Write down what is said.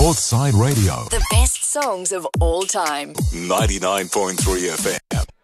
Northside Radio. The best songs of all time. 99.3 FM.